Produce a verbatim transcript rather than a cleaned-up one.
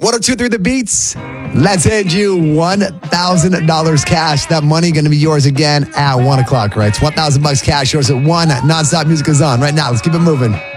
one oh two point three The Beats. Let's hand you one thousand dollars cash. That money going to be yours again at one o'clock, right? It's one thousand bucks cash, yours at one. Nonstop music is on right now. Let's keep it moving.